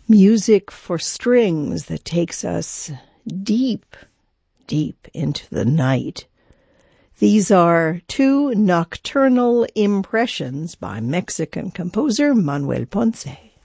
Music for strings that takes us deep, deep into the night. These are two nocturnal impressions by Mexican composer Manuel Ponce.